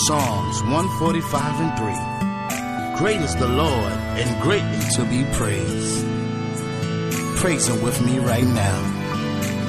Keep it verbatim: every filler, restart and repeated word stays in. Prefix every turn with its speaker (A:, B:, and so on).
A: Psalms one forty-five and three. Great is the Lord and greatly to be praised. Praise him with me right now.